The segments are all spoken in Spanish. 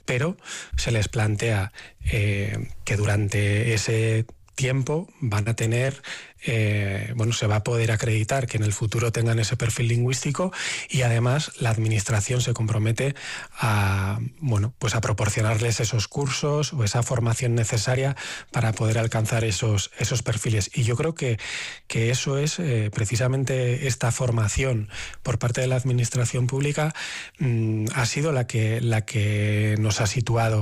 pero se les plantea que durante ese tiempo van a tener, se va a poder acreditar que en el futuro tengan ese perfil lingüístico, y además la administración se compromete a proporcionarles esos cursos o esa formación necesaria para poder alcanzar esos perfiles. Y yo creo que eso es precisamente esta formación por parte de la administración pública ha sido la que nos ha situado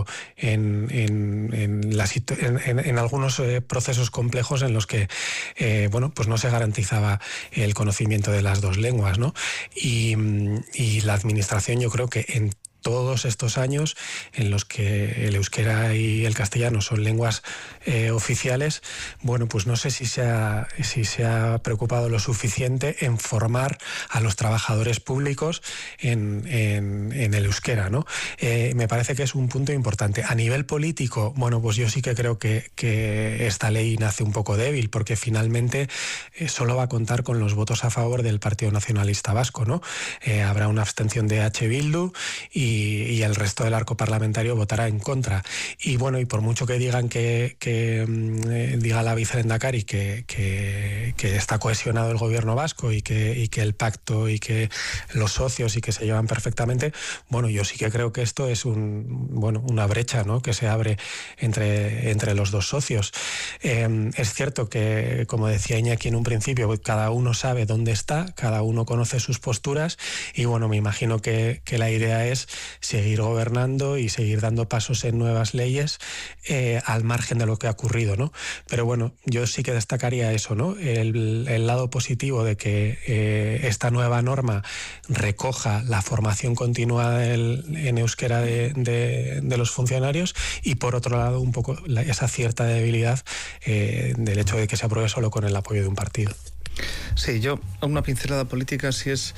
en algunos procesos complejos en los que no se garantizaba el conocimiento de las dos lenguas, ¿no? Y la administración, yo creo que en todos estos años en los que el euskera y el castellano son lenguas oficiales, no sé si se ha preocupado lo suficiente en formar a los trabajadores públicos en el euskera, ¿no? Me parece que es un punto importante. A nivel político, yo sí que creo que esta ley nace un poco débil, porque finalmente solo va a contar con los votos a favor del Partido Nacionalista Vasco, ¿no? Habrá una abstención de H. Bildu y el resto del arco parlamentario votará en contra. Y por mucho que digan diga la vicelehendakari que está cohesionado el gobierno vasco y que el pacto y que los socios y que se llevan perfectamente, yo sí que creo que esto es una brecha, ¿no?, que se abre entre los dos socios. Es cierto que, como decía Iñaki en un principio, cada uno sabe dónde está, cada uno conoce sus posturas, y me imagino que la idea es seguir gobernando y seguir dando pasos en nuevas leyes al margen de lo que ha ocurrido, ¿no? Pero yo sí que destacaría eso, ¿no? El lado positivo de que esta nueva norma recoja la formación continua en euskera de los funcionarios, y por otro lado un poco esa cierta debilidad del hecho de que se apruebe solo con el apoyo de un partido. Sí, yo una pincelada política sí es...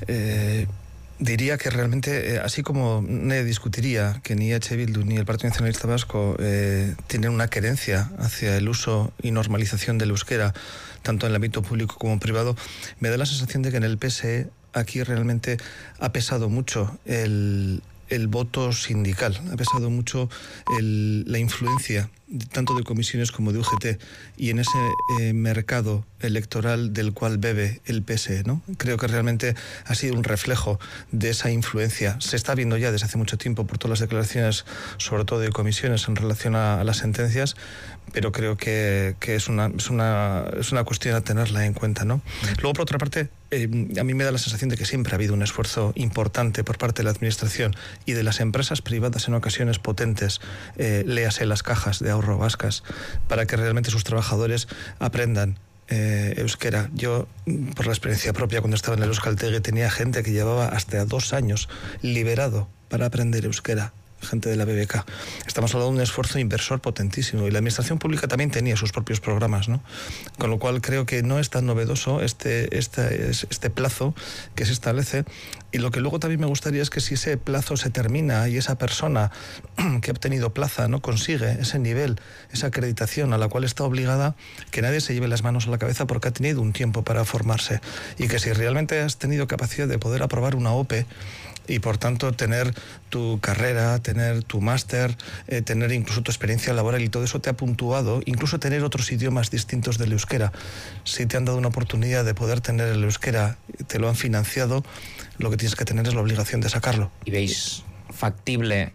diría que realmente, así como nadie discutiría que ni H. Bildu ni el Partido Nacionalista Vasco tienen una querencia hacia el uso y normalización del euskera, tanto en el ámbito público como privado, me da la sensación de que en el PSE aquí realmente ha pesado mucho el voto sindical, ha pesado mucho la influencia tanto de comisiones como de UGT, y en ese mercado electoral del cual bebe el PSE, ¿no? Creo que realmente ha sido un reflejo de esa influencia. Se está viendo ya desde hace mucho tiempo por todas las declaraciones, sobre todo de comisiones en relación a las sentencias, pero creo que es una cuestión a tenerla en cuenta, ¿no? Luego, por otra parte, a mí me da la sensación de que siempre ha habido un esfuerzo importante por parte de la administración y de las empresas privadas en ocasiones potentes, léase las cajas de ahorro vascas, para que realmente sus trabajadores aprendan euskera. Yo, por la experiencia propia, cuando estaba en el Euskaltegi, tenía gente que llevaba hasta 2 años liberado para aprender euskera, gente de la BBK. Estamos hablando de un esfuerzo inversor potentísimo, y la administración pública también tenía sus propios programas, ¿no? Con lo cual creo que no es tan novedoso este plazo que se establece, y lo que luego también me gustaría es que si ese plazo se termina y esa persona que ha obtenido plaza no consigue ese nivel, esa acreditación a la cual está obligada, que nadie se lleve las manos a la cabeza porque ha tenido un tiempo para formarse, y que si realmente has tenido capacidad de poder aprobar una OPE y por tanto tener tu carrera, tener tu máster, tener incluso tu experiencia laboral, y todo eso te ha puntuado, incluso tener otros idiomas distintos del euskera. Si te han dado una oportunidad de poder tener el euskera, te lo han financiado, lo que tienes que tener es la obligación de sacarlo. ¿Y veis factible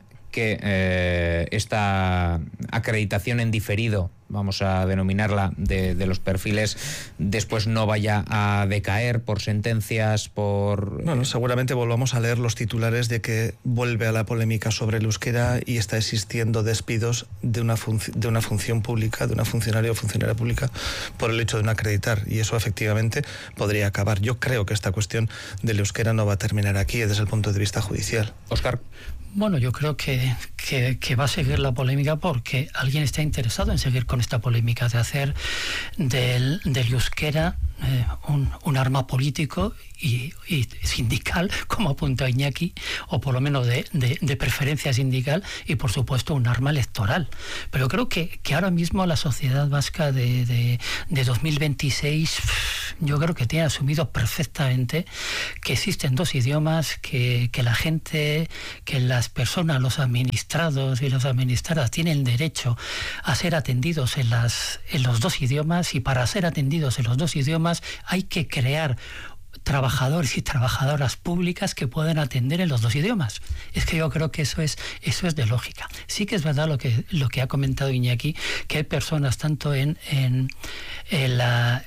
que esta acreditación en diferido, vamos a denominarla, de los perfiles, después no vaya a decaer por sentencias, por... Bueno, seguramente volvamos a leer los titulares de que vuelve a la polémica sobre el euskera y está existiendo despidos de una función pública, de una funcionaria o funcionaria pública, por el hecho de no acreditar, y eso efectivamente podría acabar. Yo creo que esta cuestión del euskera no va a terminar aquí desde el punto de vista judicial. Óscar. Bueno, yo creo que va a seguir la polémica porque alguien está interesado en seguir con esta polémica de hacer del euskera un arma político y sindical, como apuntó Iñaki, o por lo menos de preferencia sindical, y por supuesto un arma electoral. Pero creo que ahora mismo la sociedad vasca de 2026, yo creo que tiene asumido perfectamente que existen dos idiomas, que la gente, que las personas, los administrados y las administradas tienen derecho a ser atendidos en los dos idiomas, y para ser atendidos en los dos idiomas hay que crear trabajadores y trabajadoras públicas que puedan atender en los dos idiomas. Es que yo creo que eso es de lógica. Sí que es verdad lo que ha comentado Iñaki, que hay personas tanto en la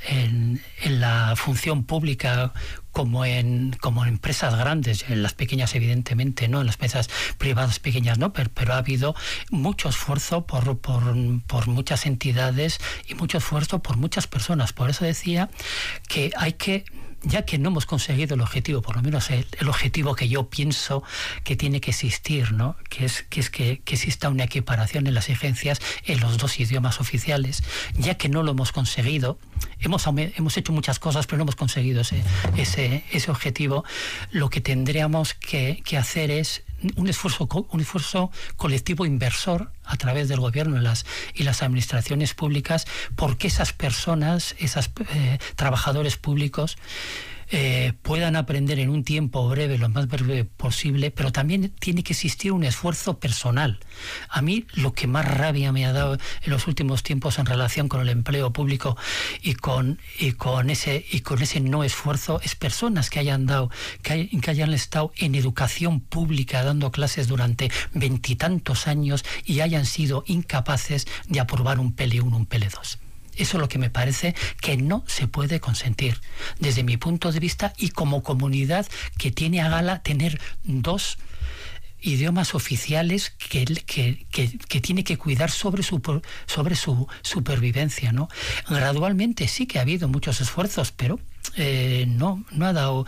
función pública como en empresas grandes, en las pequeñas evidentemente no, en las empresas privadas pequeñas no, pero ha habido mucho esfuerzo por muchas entidades y mucho esfuerzo por muchas personas. Por eso decía que hay que, ya que no hemos conseguido el objetivo, por lo menos el objetivo que yo pienso que tiene que existir, ¿no? que exista una equiparación en las exigencias en los dos idiomas oficiales, ya que no lo hemos conseguido, hemos hecho muchas cosas, pero no hemos conseguido ese objetivo. Lo que tendríamos que hacer es un esfuerzo colectivo inversor a través del gobierno y las administraciones públicas, porque esas personas, trabajadores públicos, puedan aprender en un tiempo breve, lo más breve posible, pero también tiene que existir un esfuerzo personal. A mí lo que más rabia me ha dado en los últimos tiempos en relación con el empleo público y con ese no esfuerzo es personas que hayan estado en educación pública dando clases durante 20 y tantos años y hayan sido incapaces de aprobar un PL1, un PL2. Eso es lo que me parece que no se puede consentir desde mi punto de vista, y como comunidad que tiene a gala tener dos idiomas oficiales que tiene que cuidar sobre su supervivencia, ¿no? Gradualmente sí que ha habido muchos esfuerzos, pero no ha dado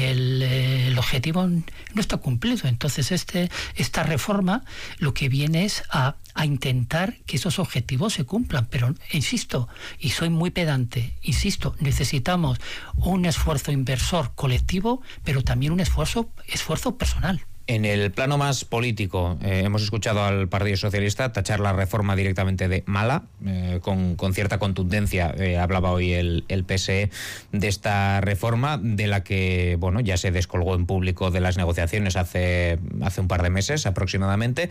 el objetivo, no está cumplido. Entonces esta reforma lo que viene es a intentar que esos objetivos se cumplan, pero insisto, y soy muy pedante, insisto, necesitamos un esfuerzo inversor colectivo, pero también un esfuerzo personal. En el plano más político, hemos escuchado al Partido Socialista tachar la reforma directamente de mala, con cierta contundencia. Hablaba hoy el PSE de esta reforma, de la que ya se descolgó en público de las negociaciones hace un par de meses aproximadamente.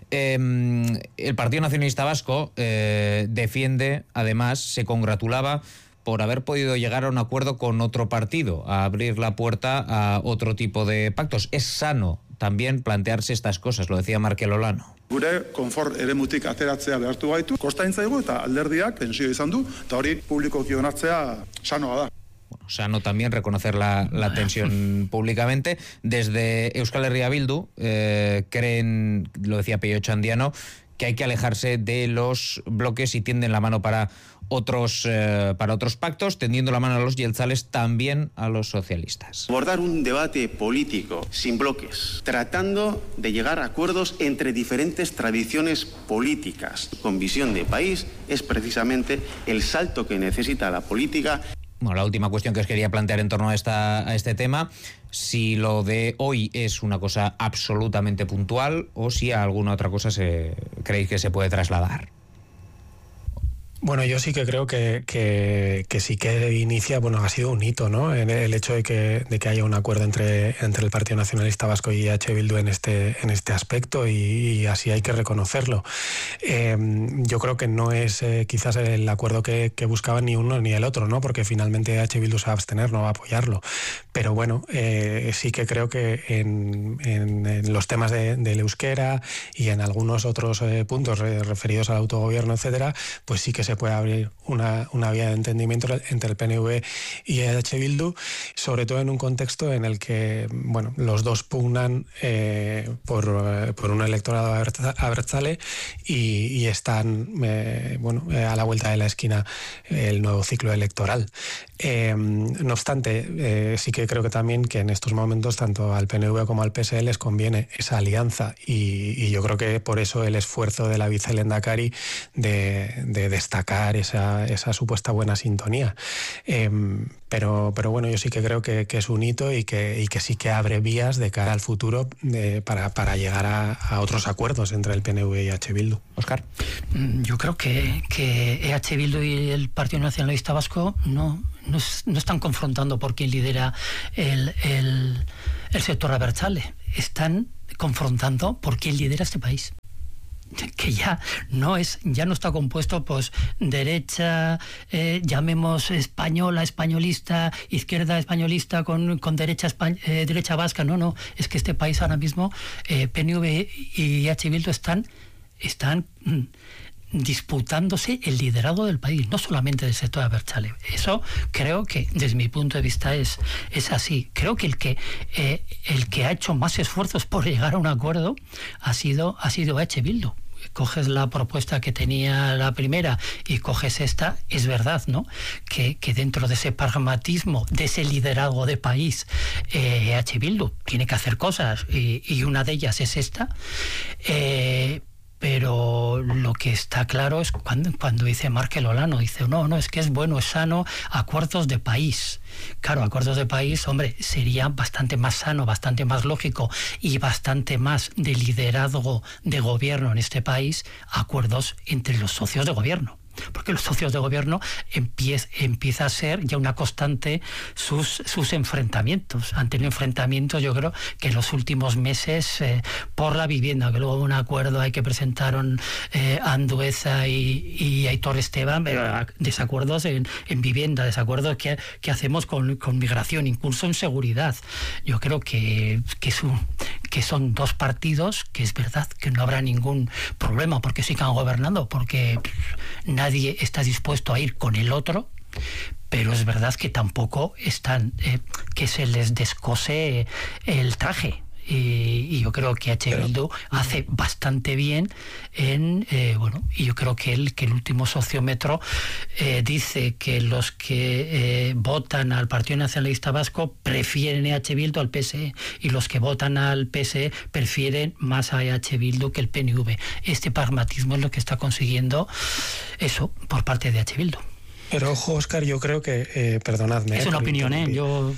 El Partido Nacionalista Vasco defiende, además, se congratulaba por haber podido llegar a un acuerdo con otro partido, a abrir la puerta a otro tipo de pactos. Es sano también plantearse estas cosas, lo decía Markel Olano. Gure konfort eremutik ateratzea behartu gaitu, kostatzen zaigu eta alderdiak tensio izan du, eta hori publikoki onartzea sanoa da. Sano también reconocer la tensión públicamente. Desde Euskal Herria Bildu creen, lo decía Peio Txandiano, que hay que alejarse de los bloques y tienden la mano para otros pactos, tendiendo la mano a los jeltzales, también a los socialistas. Abordar un debate político sin bloques, tratando de llegar a acuerdos entre diferentes tradiciones políticas con visión de país, es precisamente el salto que necesita la política. Bueno, la última cuestión que os quería plantear en torno a este tema, si lo de hoy es una cosa absolutamente puntual o si a alguna otra cosa creéis que se puede trasladar. Bueno, yo sí que creo que sí que inicia, ha sido un hito, ¿no? En el hecho de que haya un acuerdo entre el Partido Nacionalista Vasco y EH Bildu en este aspecto, y así hay que reconocerlo. Yo creo que no es quizás el acuerdo que buscaban ni uno ni el otro, ¿no? Porque finalmente EH Bildu se va a abstener, no va a apoyarlo. Pero bueno, sí que creo que en los temas del euskera y en algunos otros puntos referidos al autogobierno, etcétera, pues sí que se puede abrir una vía de entendimiento entre el PNV y EH Bildu, sobre todo en un contexto en el que los dos pugnan por un electorado abertzale y están a la vuelta de la esquina el nuevo ciclo electoral. No obstante, sí que creo que también que en estos momentos tanto al PNV como al PSE les conviene esa alianza, y yo creo que por eso el esfuerzo de la vicelehendakari de destacar atacar esa supuesta buena sintonía. Pero bueno, yo sí que creo que es un hito y que sí que abre vías de cara al futuro para llegar a otros acuerdos entre el PNV y EH Bildu. Óscar. Yo creo que EH Bildu y el Partido Nacionalista Vasco no están confrontando por quién lidera el sector abertzale. Están confrontando por quién lidera este país, que ya no está compuesto pues derecha, llamemos española, españolista, izquierda españolista con derecha vasca. No, es que este país ahora mismo, PNV y EH Bildu están disputándose el liderazgo del país, no solamente del sector abertzale. Eso creo que desde mi punto de vista es así. Creo que el que ha hecho más esfuerzos por llegar a un acuerdo ha sido EH Bildu. Coges la propuesta que tenía la primera y coges esta, es verdad, ¿no? Que dentro de ese pragmatismo, de ese liderazgo de país, EH Bildu tiene que hacer cosas y una de ellas es esta. Pero lo que está claro es cuando dice Markel Olano, dice, no, es que es bueno, es sano, acuerdos de país. Claro, acuerdos de país, hombre, sería bastante más sano, bastante más lógico y bastante más de liderazgo de gobierno en este país, acuerdos entre los socios de gobierno. Porque los socios de gobierno empieza a ser ya una constante sus enfrentamientos. Han tenido enfrentamientos, yo creo, que en los últimos meses por la vivienda, que luego hubo un acuerdo ahí que presentaron Andueza y Aitor Esteban, desacuerdos en vivienda, desacuerdos que hacemos con migración, incluso en seguridad. Yo creo que son dos partidos que es verdad que no habrá ningún problema porque sigan gobernando, porque nadie está dispuesto a ir con el otro, pero es verdad que tampoco están que se les descose el traje. Y yo creo que EH Bildu hace bastante bien y yo creo que el último sociómetro dice que los que votan al Partido Nacionalista Vasco prefieren EH Bildu al PSE y los que votan al PSE prefieren más a EH Bildu que el PNV. Este pragmatismo es lo que está consiguiendo eso por parte de EH Bildu. Pero ojo, Óscar, yo creo que, perdonadme. Es una opinión, yo...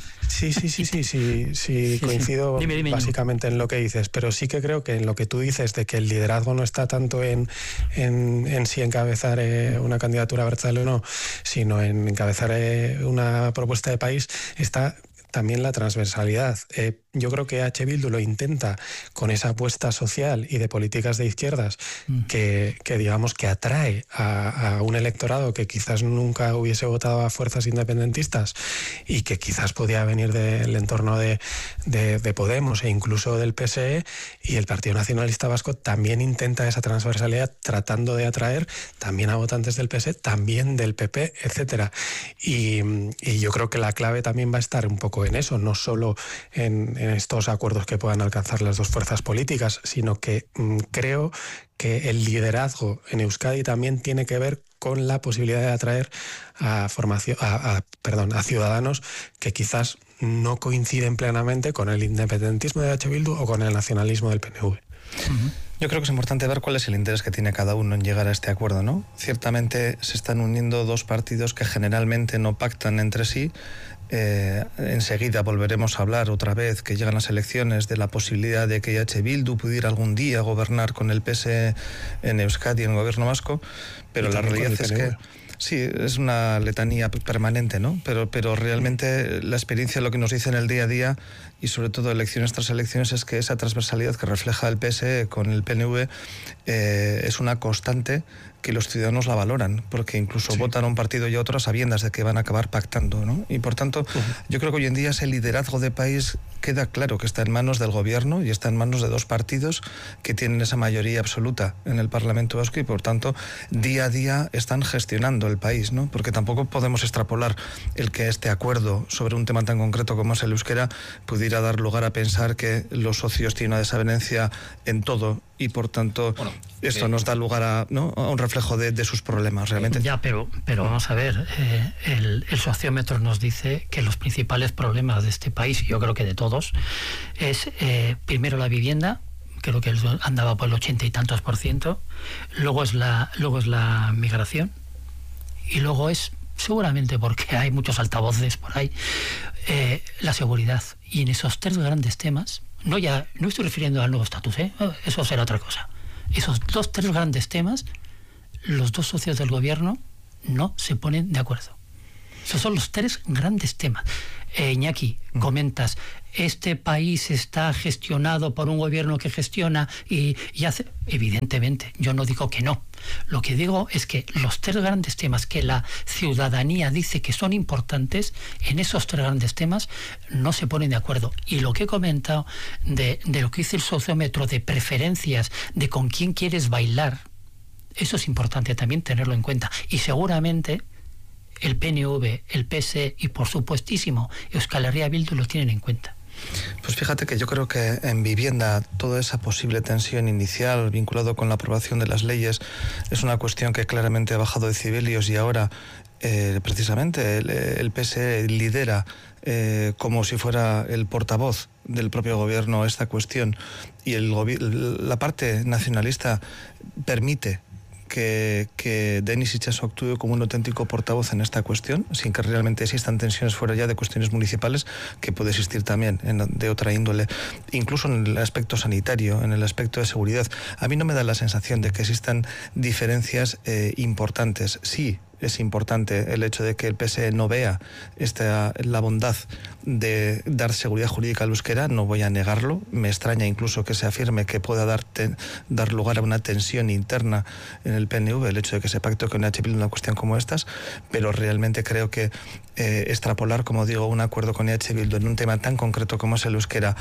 Sí, coincido dime, básicamente en lo que dices, pero sí que creo que en lo que tú dices de que el liderazgo no está tanto en sí encabezar una candidatura abertzale o no, sino en encabezar una propuesta de país, está también la transversalidad. Yo creo que EH Bildu lo intenta con esa apuesta social y de políticas de izquierdas que digamos que atrae a un electorado que quizás nunca hubiese votado a fuerzas independentistas y que quizás podía venir del entorno de Podemos e incluso del PSE, y el Partido Nacionalista Vasco también intenta esa transversalidad tratando de atraer también a votantes del PSE, también del PP, etcétera. Y yo creo que la clave también va a estar un poco en eso, no solo en estos acuerdos que puedan alcanzar las dos fuerzas políticas, sino que creo que el liderazgo en Euskadi también tiene que ver con la posibilidad de atraer a ciudadanos que quizás no coinciden plenamente con el independentismo de EH Bildu o con el nacionalismo del PNV. Yo creo que es importante ver cuál es el interés que tiene cada uno en llegar a este acuerdo, ¿no? Ciertamente se están uniendo dos partidos que generalmente no pactan entre sí. Enseguida volveremos a hablar otra vez, que llegan las elecciones, de la posibilidad de que EH Bildu pudiera algún día gobernar con el PSE en Euskadi, en el gobierno vasco, pero la realidad es que... Sí, es una letanía permanente, ¿no? Pero realmente la experiencia, lo que nos dice en el día a día, y sobre todo elecciones tras elecciones, es que esa transversalidad que refleja el PSE con el PNV es una constante que los ciudadanos la valoran, porque incluso votan a un partido y a otro a sabiendas de que van a acabar pactando, ¿no? Y por tanto, yo creo que hoy en día ese liderazgo de país queda claro que está en manos del gobierno y está en manos de dos partidos que tienen esa mayoría absoluta en el Parlamento Vasco y por tanto día a día están gestionando el país, ¿no? Porque tampoco podemos extrapolar el que este acuerdo sobre un tema tan concreto como es el euskera pudiera dar lugar a pensar que los socios tienen una desavenencia en todo y por tanto esto nos da lugar a un reflejo de sus problemas realmente. Ya, pero vamos a ver, el sociómetro nos dice que los principales problemas de este país, yo creo que de todos, es primero la vivienda, creo que andaba por el 80 y tantos %, luego es la migración, y luego es, seguramente porque hay muchos altavoces por ahí, la seguridad. Y en esos 3 grandes temas, no estoy refiriendo al nuevo estatus, eso será otra cosa. Esos 3 grandes temas, los 2 socios del gobierno no se ponen de acuerdo. Esos son los 3 grandes temas. Iñaki, comentas, este país está gestionado por un gobierno que gestiona y hace... Evidentemente, yo no digo que no. Lo que digo es que los 3 grandes temas que la ciudadanía dice que son importantes, en esos 3 grandes temas no se ponen de acuerdo. Y lo que he comentado de lo que dice el sociómetro, de preferencias, de con quién quieres bailar, eso es importante también tenerlo en cuenta. Y seguramente el PNV, el PSE y por supuestísimo Euskal Herria Bildu lo tienen en cuenta. Pues fíjate que yo creo que en vivienda toda esa posible tensión inicial vinculado con la aprobación de las leyes es una cuestión que claramente ha bajado de cibelios y ahora precisamente el PSE lidera como si fuera el portavoz del propio gobierno esta cuestión y la parte nacionalista permite que Denis Itxaso actúe como un auténtico portavoz en esta cuestión, sin que realmente existan tensiones fuera ya de cuestiones municipales, que puede existir también de otra índole, incluso en el aspecto sanitario, en el aspecto de seguridad. A mí no me da la sensación de que existan diferencias importantes. Sí, es importante el hecho de que el PSE no vea la bondad de dar seguridad jurídica al euskera, no voy a negarlo. Me extraña incluso que se afirme que pueda dar lugar a una tensión interna en el PNV, el hecho de que se pacte con EH Bildu una cuestión como estas, pero realmente creo que extrapolar, como digo, un acuerdo con EH Bildu en un tema tan concreto como es el euskera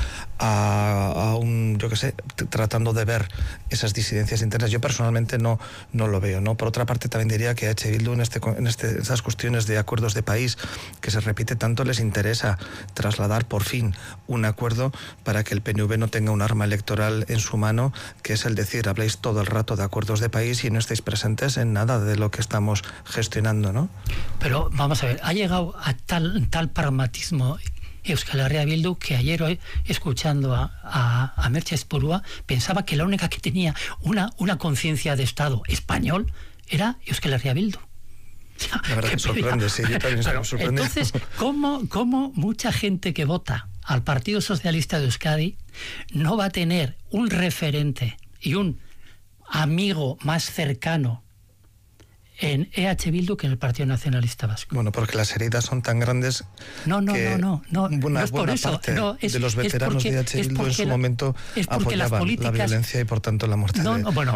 a un, yo qué sé, tratando de ver esas disidencias internas, yo personalmente no lo veo, ¿no? Por otra parte, también diría que a EH Bildu en esas cuestiones de acuerdos de país que se repite tanto, les interesa trasladar por fin un acuerdo para que el PNV no tenga un arma electoral en su mano, que es el decir, habláis todo el rato de acuerdos de país y no estáis presentes en nada de lo que estamos gestionando, ¿no? Pero vamos a ver, ha llegado a tal pragmatismo Euskal Herria Bildu que ayer, escuchando a Merche Espurua, pensaba que la única que tenía una conciencia de Estado español era Euskal Herria Bildu. La verdad que sorprende, sí, yo también estoy sorprendido. Entonces, ¿cómo mucha gente que vota al Partido Socialista de Euskadi no va a tener un referente y un amigo más cercano en EH Bildu que en el Partido Nacionalista Vasco? Bueno, porque las heridas son tan grandes no una es por buena eso. parte de los veteranos de EH Bildu en su momento apoyaban la violencia y por tanto la muerte de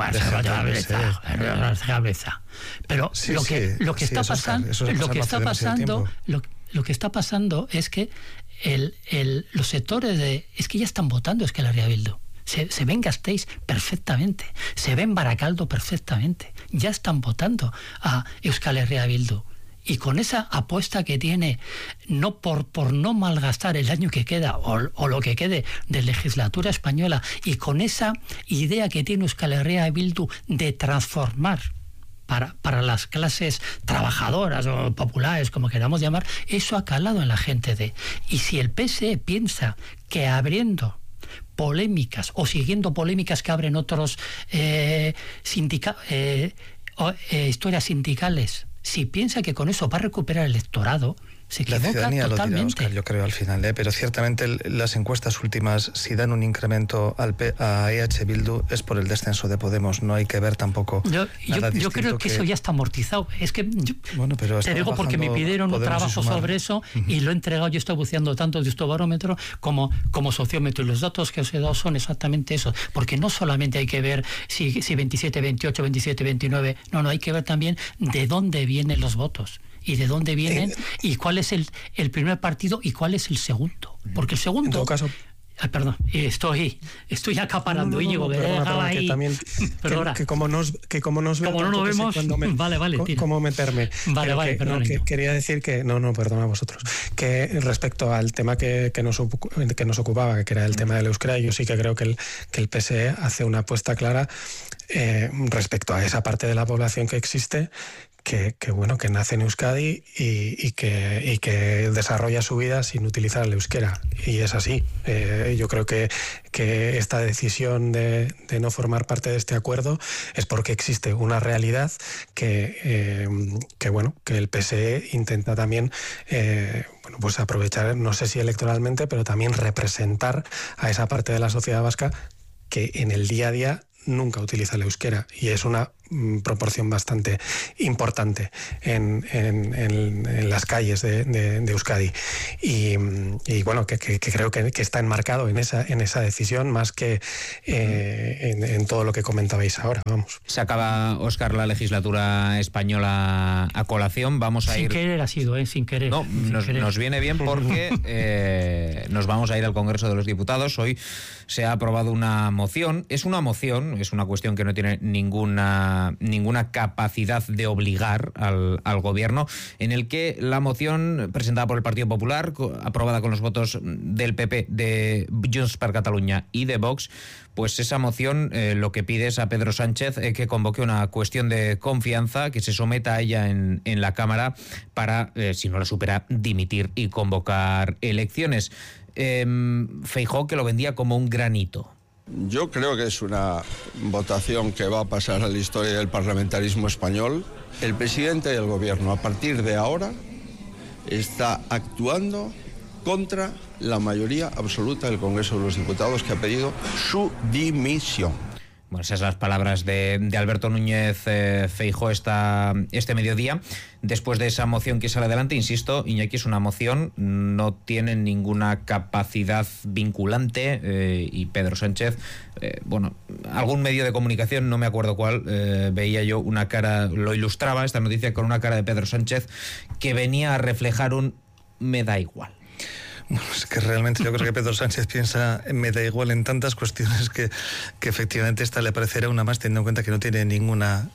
cabeza. Pero sí, lo que está pasando es que los sectores es que ya están votando Euskal Herria Bildu. Se ve en Gasteiz perfectamente, se ve en Barakaldo perfectamente, ya están votando a Euskal Herria Bildu. Y con esa apuesta que tiene, no por no malgastar el año que queda o lo que quede de legislatura española, y con esa idea que tiene Euskal Herria Bildu de transformar para las clases trabajadoras o populares, como queramos llamar, eso ha calado en la gente y si el PSE piensa que abriendo polémicas o siguiendo polémicas que abren otros historias sindicales, si piensa que con eso va a recuperar el electorado, se equivoca totalmente. La ciudadanía lo dirá, Óscar, yo creo al final, pero ciertamente las encuestas últimas, si dan un incremento a EH Bildu, es por el descenso de Podemos, no hay que ver tampoco yo creo que eso ya está amortizado. Es que te digo porque me pidieron un trabajo sobre eso y lo he entregado. Yo estoy buceando tanto de este barómetro como sociómetro, y los datos que os he dado son exactamente eso, porque no solamente hay que ver si 27, 28, 27, 29, no, hay que ver también de dónde vienen los votos y de dónde vienen y cuál es el primer partido y cuál es el segundo, porque el segundo, en todo caso, perdón, estoy acaparando, Íñigo, que como nos vemos, vale, cómo meterme. Perdón. Quería decir que perdona a vosotros, que respecto al tema que nos ocupaba, que era el tema del euskera, yo sí que creo que el PSE hace una apuesta clara respecto a esa parte de la población que existe, bueno, que nace en Euskadi y que desarrolla su vida sin utilizar el euskera. Y es así. Yo creo que esta decisión de no formar parte de este acuerdo es porque existe una realidad que el PSE intenta también pues aprovechar, no sé si electoralmente, pero también representar a esa parte de la sociedad vasca que en el día a día nunca utiliza el euskera, y es una proporción bastante importante en las calles de Euskadi. Y bueno, que creo que está enmarcado en esa decisión más que en todo lo que comentabais ahora. Vamos. Se acaba, Óscar, la legislatura española a colación. Vamos a ir... Sin querer ha sido, sin querer. No, nos viene bien porque nos vamos a ir al Congreso de los Diputados. Hoy se ha aprobado una moción. Es una cuestión que no tiene ninguna capacidad de obligar al gobierno, en el que la moción presentada por el Partido Popular, aprobada con los votos del PP, de Junts per Catalunya y de Vox, pues esa moción lo que pide es a Pedro Sánchez que convoque una cuestión de confianza, que se someta a ella en la Cámara para, si no la supera, dimitir y convocar elecciones. Feijóo, que lo vendía como un gran hito. Yo creo que es una votación que va a pasar a la historia del parlamentarismo español. El presidente del gobierno, a partir de ahora, está actuando contra la mayoría absoluta del Congreso de los Diputados, que ha pedido su dimisión. Bueno, esas son las palabras de Alberto Núñez Feijóo este mediodía. Después de esa moción que sale adelante, insisto, Iñaki, es una moción, no tiene ninguna capacidad vinculante, y Pedro Sánchez, algún medio de comunicación, no me acuerdo cuál, veía yo una cara, lo ilustraba esta noticia con una cara de Pedro Sánchez que venía a reflejar un me da igual. Bueno, es que realmente yo creo que Pedro Sánchez piensa, me da igual en tantas cuestiones que efectivamente esta le parecerá una más, teniendo en cuenta que no tiene ninguna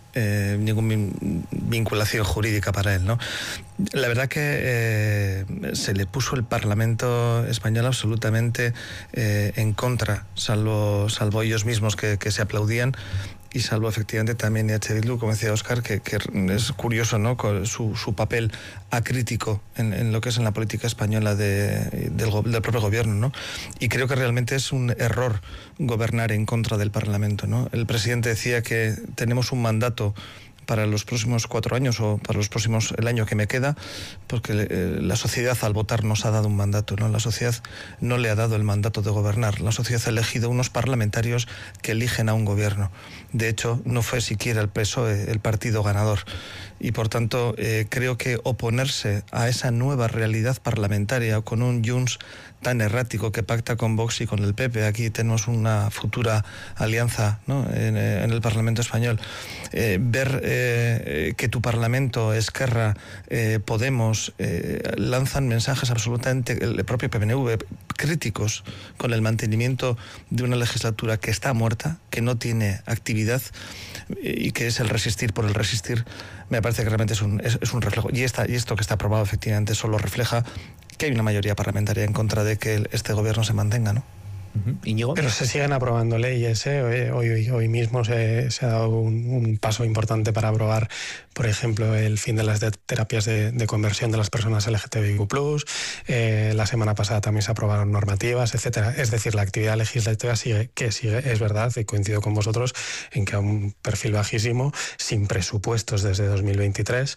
vinculación jurídica para él, ¿no? La verdad que se le puso el Parlamento español absolutamente en contra, salvo ellos mismos que se aplaudían, y salvo efectivamente también EH Bildu, como decía Óscar, que es curioso, ¿no?, con su papel acrítico en lo que es en la política española del propio gobierno, ¿no? Y creo que realmente es un error gobernar en contra del Parlamento, ¿no? El presidente decía que tenemos un mandato para los próximos 4 años o para el año que me queda, porque la sociedad al votar nos ha dado un mandato, ¿no? La sociedad no le ha dado el mandato de gobernar. La sociedad ha elegido unos parlamentarios que eligen a un gobierno. De hecho, no fue siquiera el PSOE el partido ganador. Y por tanto, creo que oponerse a esa nueva realidad parlamentaria con un Junts tan errático que pacta con Vox y con el PP, aquí tenemos una futura alianza, ¿no?, en el Parlamento español, ver que tu Parlamento, Esquerra, Podemos, lanzan mensajes absolutamente, el propio PNV, críticos con el mantenimiento de una legislatura que está muerta, que no tiene actividad y que es el resistir por el resistir, me parece que realmente es un reflejo. Y esto que está aprobado efectivamente solo refleja que hay una mayoría parlamentaria en contra de que este gobierno se mantenga, ¿no? Íñigo. Pero se siguen aprobando leyes, ¿eh? Hoy mismo se ha dado un paso importante para aprobar, por ejemplo, el fin de las terapias de conversión de las personas LGTBIQ+. La semana pasada también se aprobaron normativas, etcétera. Es decir, la actividad legislativa sigue, es verdad, y coincido con vosotros en que a un perfil bajísimo, sin presupuestos desde 2023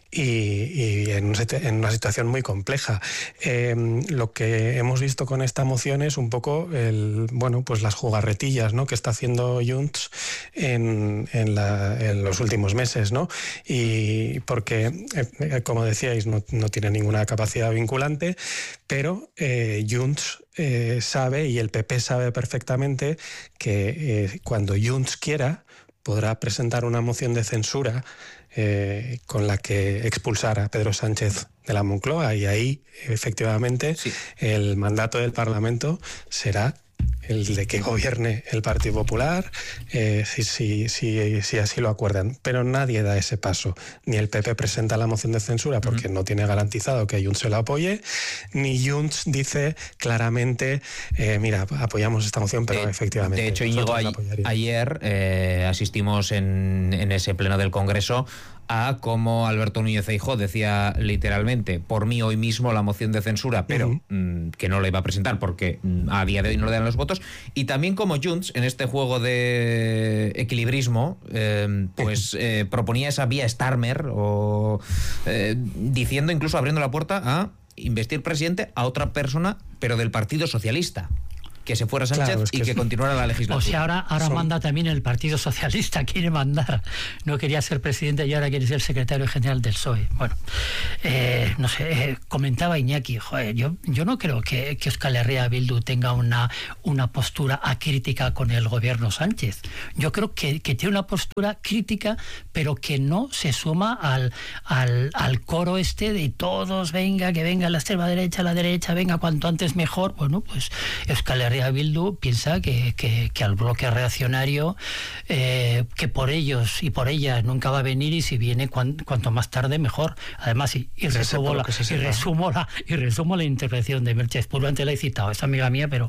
y en una situación muy compleja. Lo que hemos visto con esta moción es un poco pues las jugarretillas, ¿no?, que está haciendo Junts en los últimos meses, ¿no? Y porque, como decíais, no tiene ninguna capacidad vinculante, pero Junts sabe, y el PP sabe perfectamente, que cuando Junts quiera podrá presentar una moción de censura con la que expulsar a Pedro Sánchez de la Moncloa, y ahí efectivamente sí, el mandato del Parlamento será el de que gobierne el Partido Popular, si así lo acuerdan. Pero nadie da ese paso. Ni el PP presenta la moción de censura porque no tiene garantizado que Junts se la apoye, ni Junts dice claramente, mira, apoyamos esta moción, pero efectivamente... De hecho, Íñigo, ayer asistimos en ese pleno del Congreso a cómo Alberto Núñez Feijóo decía literalmente: por mí hoy mismo la moción de censura, pero que no la iba a presentar porque a día de hoy no le dan los votos. Y también como Junts, en este juego de equilibrismo, proponía esa vía Starmer, o diciendo, incluso abriendo la puerta a investir presidente a otra persona, pero del Partido Socialista, que se fuera Sánchez, claro, y que continuara la legislatura. O sea, ahora manda también el Partido Socialista, quiere mandar. No quería ser presidente y ahora quiere ser secretario general del PSOE. Bueno, no sé, comentaba Iñaki, joder, yo no creo que Euskal Herria Bildu tenga una postura acrítica con el gobierno Sánchez. Yo creo que tiene una postura crítica, pero que no se suma al coro de todos, venga, que venga la extrema derecha, la derecha, venga, cuanto antes mejor. Bueno, pues Euskal Herria Bildu piensa que al bloque reaccionario, que por ellos y por ellas nunca va a venir, y si viene cuanto más tarde mejor. Además, y resumo la intervención de Merche Espurua, antes la he citado, es amiga mía, pero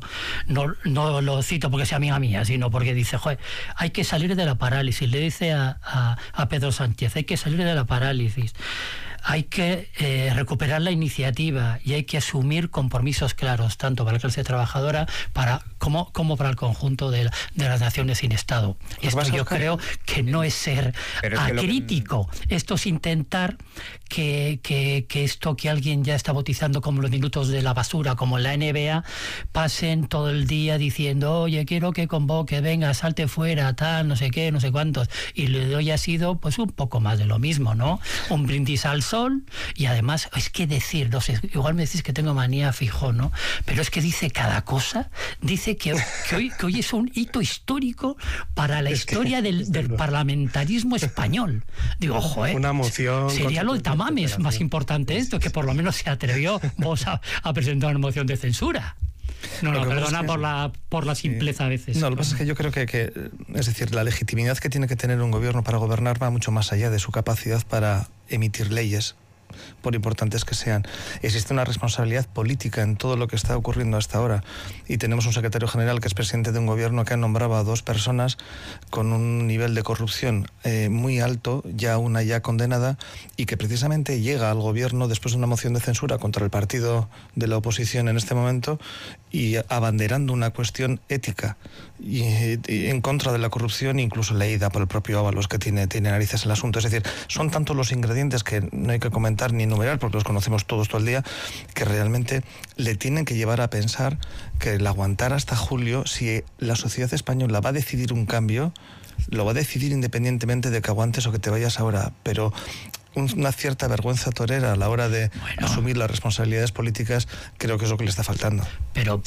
no lo cito porque sea amiga mía, sino porque dice, joder, hay que salir de la parálisis. Le dice a Pedro Sánchez, hay que salir de la parálisis, hay que recuperar la iniciativa y hay que asumir compromisos claros, tanto para la clase trabajadora como para el conjunto de las naciones sin Estado. Esto yo creo que no es ser acrítico. Esto es intentar que esto que alguien ya está bautizando como los minutos de la basura, como en la NBA, pasen todo el día diciendo, oye, quiero que convoque, venga, salte fuera, tal, no sé qué, no sé cuántos. Y lo de hoy ha sido pues un poco más de lo mismo, ¿no? Un brindis al sol. Y además, es que decir, no sé, igual me decís que tengo manía Feijóo, ¿no? Pero es que dice cada cosa. Dice que hoy es un hito histórico para la historia del parlamentarismo español. Digo, ojo, una moción, sería lo de Tamames más importante esto, que por lo menos se atrevió vos a presentar una moción de censura. No, perdona por la simpleza a veces. No, lo que pasa es que yo creo que, es decir, la legitimidad que tiene que tener un gobierno para gobernar va mucho más allá de su capacidad para emitir leyes, por importantes que sean. Existe una responsabilidad política en todo lo que está ocurriendo hasta ahora, y tenemos un secretario general que es presidente de un gobierno que ha nombrado a 2 personas con un nivel de corrupción muy alto, ya una ya condenada, y que precisamente llega al gobierno después de una moción de censura contra el partido de la oposición en este momento, y abanderando una cuestión ética y en contra de la corrupción, incluso leída por el propio Ábalos, que tiene narices el asunto. Es decir, son tantos los ingredientes que no hay que comentar ni enumerar, porque los conocemos todos todo el día, que realmente le tienen que llevar a pensar que el aguantar hasta julio, si la sociedad española va a decidir un cambio, lo va a decidir independientemente de que aguantes o que te vayas ahora, pero una cierta vergüenza torera a la hora de asumir las responsabilidades políticas, creo que es lo que le está faltando. Pero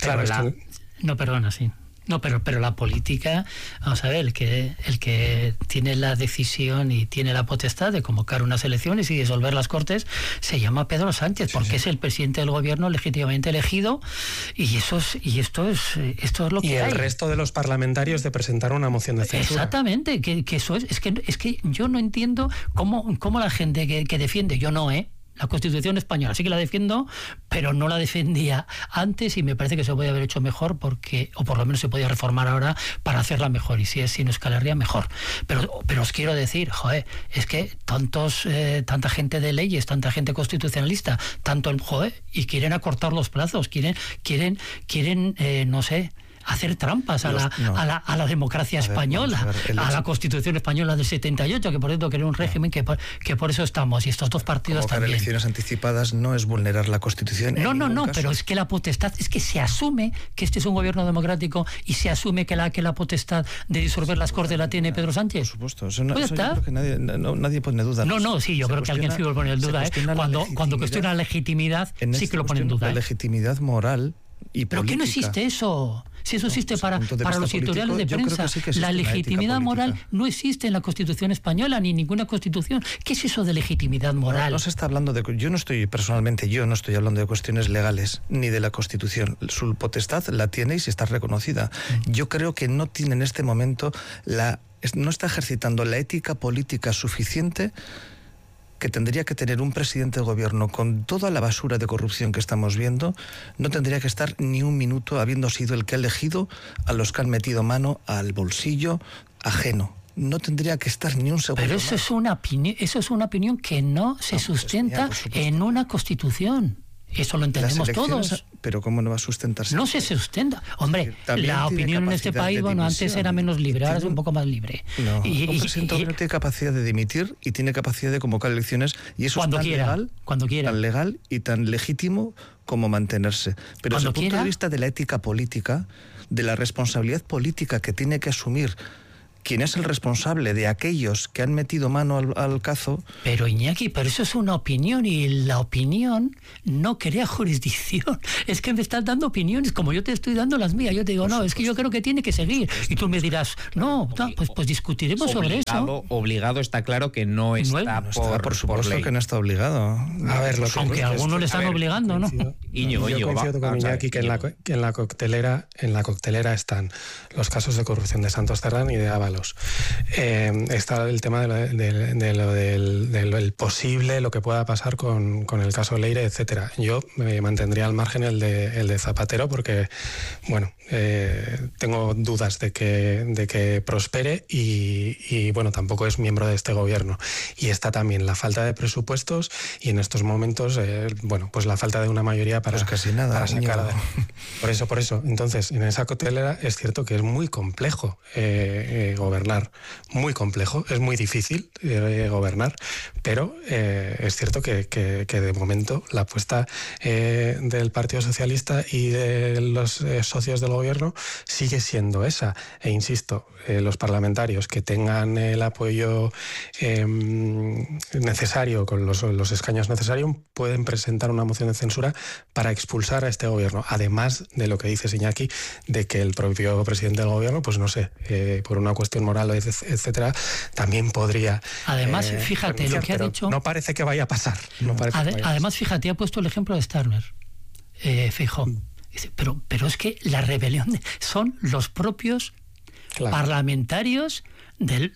la política, vamos a ver, el que tiene la decisión y tiene la potestad de convocar unas elecciones y disolver las Cortes se llama Pedro Sánchez, porque es el presidente del gobierno legítimamente elegido, y esto es lo que hay. Y el resto de los parlamentarios de presentar una moción de censura. Exactamente, que eso es que yo no entiendo cómo la gente que defiende, yo no, la Constitución española sí que la defiendo, pero no la defendía antes, y me parece que se podía haber hecho mejor, o por lo menos se podía reformar ahora para hacerla mejor, y si es sin Euskal Herria, mejor. Pero os quiero decir, es que tanta gente de leyes, tanta gente constitucionalista, y quieren acortar los plazos, quieren no sé, hacer trampas a la democracia española, a la Constitución española del 78, que por cierto que era un régimen que por eso estamos, y estos 2 partidos también. Elecciones anticipadas no es vulnerar la Constitución. No, pero es que la potestad, es que se asume que este es un gobierno democrático, y se asume que la potestad de disolver las Cortes la tiene Pedro Sánchez. Por supuesto, eso yo creo que nadie pone en duda. Sí, yo creo que alguien sí lo pone en duda. Cuando cuestiona la legitimidad, sí que lo pone en duda. La legitimidad moral y política. ¿Pero qué no existe eso? Si eso existe para los editoriales de político, prensa, sí que la legitimidad moral política no existe en la Constitución española ni en ninguna Constitución. ¿Qué es eso de legitimidad moral? No se está hablando de... Yo no estoy hablando de cuestiones legales ni de la Constitución. Su potestad la tiene y si está reconocida. Yo creo que no tiene en este momento no está ejercitando la ética política suficiente que tendría que tener un presidente de gobierno. Con toda la basura de corrupción que estamos viendo, no tendría que estar ni un minuto habiendo sido el que ha elegido a los que han metido mano al bolsillo ajeno. No tendría que estar ni un segundo. Pero eso es una opinión que no se sustenta en una Constitución. Eso lo entendemos todos. Pero ¿cómo no va a sustentarse? No se sustenta. Hombre, la opinión en este país, antes era menos libre, ahora es un poco más libre. No, un presidente tiene capacidad de dimitir y tiene capacidad de convocar elecciones, y eso cuando es tan legal y tan legítimo como mantenerse. Pero desde el punto de vista de la ética política, de la responsabilidad política que tiene que asumir quien es el responsable de aquellos que han metido mano al cazo... Pero Iñaki, pero eso es una opinión y la opinión no crea jurisdicción. Es que me estás dando opiniones como yo te estoy dando las mías. Yo te digo, no, es que yo creo que tiene que seguir. Y tú me dirás, no, pues discutiremos sobre eso. Obligado está claro que no está por supuesto ley. Que no está obligado. A ver, aunque a algunos le están obligando, ¿no? Yo coincido con Iñaki que en la coctelera están los casos de corrupción de Santos Cerdán y de Ábalos. Está el tema del posible, lo que pueda pasar con el caso Leire, etcétera. Yo me mantendría al margen el de Zapatero porque, bueno, tengo dudas de que prospere y bueno, tampoco es miembro de este gobierno. Y está también la falta de presupuestos y en estos momentos, bueno, pues la falta de una mayoría para, pues casi nada, para sacar. Por eso. Entonces, en esa coctelera es cierto que es muy complejo gobernar, muy complejo, es muy difícil gobernar, pero es cierto que de momento la apuesta del Partido Socialista y de los socios del gobierno sigue siendo esa. E insisto, los parlamentarios que tengan el apoyo necesario, con los escaños necesarios, pueden presentar una moción de censura para expulsar a este gobierno. Además de lo que dice Iñaki, de que el propio presidente del gobierno, pues no sé, por una cuestión moral, etcétera, también podría... Además, fíjate lo que ha dicho... No parece que vaya a pasar. Además, fíjate, ha puesto el ejemplo de Starmer, Feijóo. Pero es que la rebelión son los propios parlamentarios del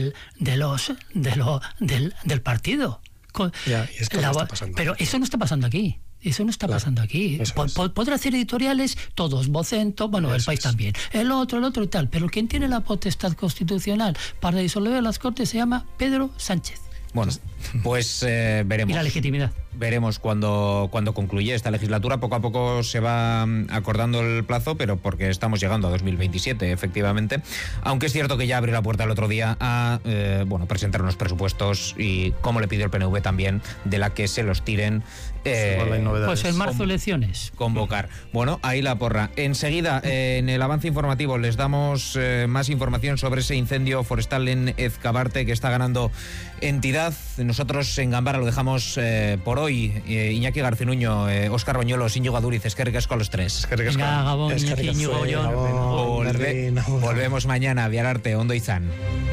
partido. Ya, y es que está pasando. Pero eso no está pasando aquí. Eso no está pasando aquí. Podrá hacer editoriales todos, Vocento, bueno, El País también, el otro y tal, pero quien tiene la potestad constitucional para disolver las Cortes se llama Pedro Sánchez. Bueno, pues veremos. Y la legitimidad. Veremos cuando concluye esta legislatura. Poco a poco se va acordando el plazo, pero porque estamos llegando a 2027, efectivamente. Aunque es cierto que ya abrió la puerta el otro día a presentar unos presupuestos y, como le pidió el PNV también, de la que se los tiren. Pues en marzo elecciones. Convocar. Bueno, ahí la porra. Enseguida, en el avance informativo, les damos más información sobre ese incendio forestal en Ezcabarte que está ganando entidad. Nosotros en Gambara lo dejamos por hoy. Iñaki Garcinuño, Óscar Roñolo, Íñigo Aduriz, eskerrik asko a los tres. Venga, Gabón, Iñaki, Íñigo, Volvemos mañana, Biararte, ondo izan.